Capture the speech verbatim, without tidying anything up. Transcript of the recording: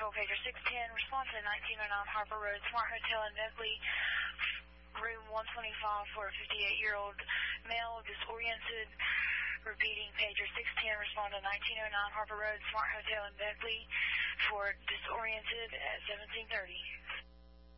Patrol, pager six ten, respond to nineteen oh nine Harper Road, Smart Hotel in Beckley, room one twenty-five for a fifty-eight-year-old male, disoriented. Repeating, pager six ten, respond to nineteen oh nine Harper Road, Smart Hotel in Beckley, for disoriented at seventeen thirty.